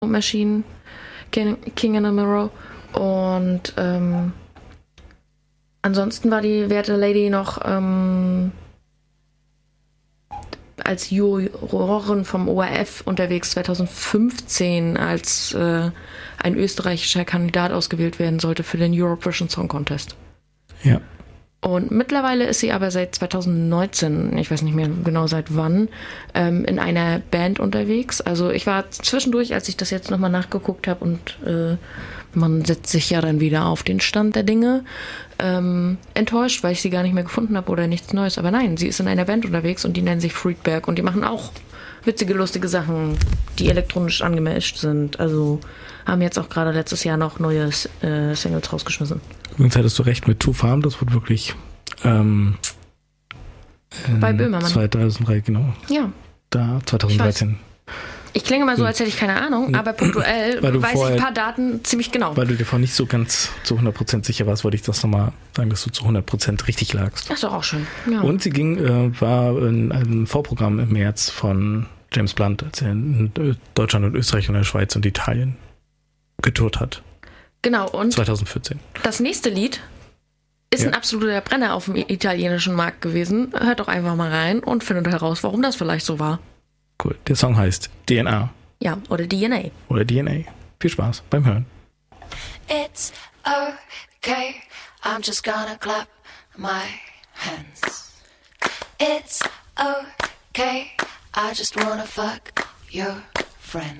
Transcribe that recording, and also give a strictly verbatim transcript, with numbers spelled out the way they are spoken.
Machine, King, King in the Mirror. Und ähm, ansonsten war die werte Lady noch ähm, als Jurorin vom O R F unterwegs zwanzig fünfzehn, als äh, ein österreichischer Kandidat ausgewählt werden sollte für den Eurovision Song Contest. Ja. Und mittlerweile ist sie aber seit zwanzig neunzehn, ich weiß nicht mehr genau seit wann, ähm, in einer Band unterwegs. Also ich war zwischendurch, als ich das jetzt nochmal nachgeguckt habe, und äh, man setzt sich ja dann wieder auf den Stand der Dinge, ähm, enttäuscht, weil ich sie gar nicht mehr gefunden habe oder nichts Neues. Aber nein, sie ist in einer Band unterwegs und die nennen sich Friedberg und die machen auch witzige, lustige Sachen, die elektronisch angemischt sind. Also haben jetzt auch gerade letztes Jahr noch neue äh, Singles rausgeschmissen. Übrigens hattest du recht mit Two Farm, das wird wirklich ähm, bei Böhmermann. zweitausenddrei, genau. Ja. Da, zwanzig dreizehn. Ich, ich klinge mal so, als hätte ich keine Ahnung, aber punktuell weiß vorher, ich ein paar Daten ziemlich genau. Weil du dir vorher nicht so ganz zu hundert Prozent sicher warst, wollte ich das nochmal sagen, dass du zu hundert Prozent richtig lagst. Ach so, auch schön. Ja. Und sie ging, äh, war in einem Vorprogramm im März von James Blunt, als er in Deutschland und Österreich und der Schweiz und Italien getourt hat. Genau, und zwanzig vierzehn. Das nächste Lied ist ja ein absoluter Brenner auf dem italienischen Markt gewesen. Hört doch einfach mal rein und findet heraus, warum das vielleicht so war. Cool. Der Song heißt D N A. Ja, oder D N A. Oder D N A. Viel Spaß beim Hören. It's okay, I'm just gonna clap my hands. It's okay, I just wanna fuck your friends.